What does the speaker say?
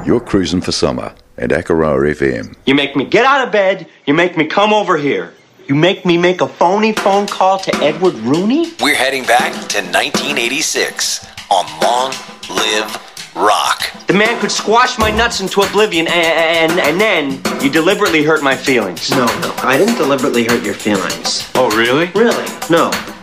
You're cruising for summer at Akaroa FM. You make me get out of bed. You make me come over here. You make me make a phony phone call to Edward Rooney? We're heading back to 1986 on Long Live Rock. The man could squash my nuts into oblivion, and then you deliberately hurt my feelings. No, I didn't deliberately hurt your feelings. Oh, really? Really? No.